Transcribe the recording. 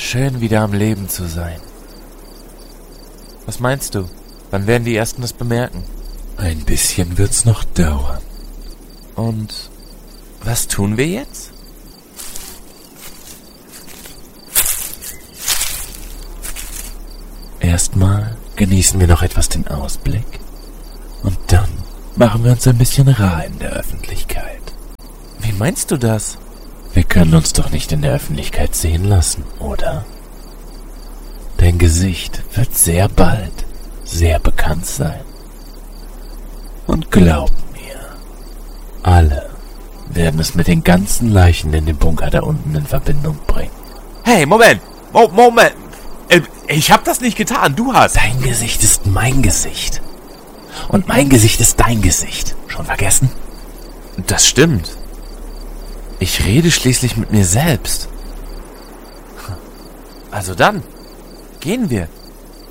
Schön, wieder am Leben zu sein. Was meinst du? Wann werden die Ersten das bemerken? Ein bisschen wird's noch dauern. Und was tun wir jetzt? Erstmal genießen wir noch etwas den Ausblick. Und dann machen wir uns ein bisschen rar in der Öffentlichkeit. Wie meinst du das? Wir können uns doch nicht in der Öffentlichkeit sehen lassen, oder? Dein Gesicht wird sehr bald sehr bekannt sein. Und glaub mir, alle werden es mit den ganzen Leichen in dem Bunker da unten in Verbindung bringen. Hey, Moment! Moment! Ich hab das nicht getan, du hast! Dein Gesicht ist mein Gesicht. Und mein Gesicht ist dein Gesicht. Schon vergessen? Das stimmt. Ich rede schließlich mit mir selbst. Also dann, gehen wir.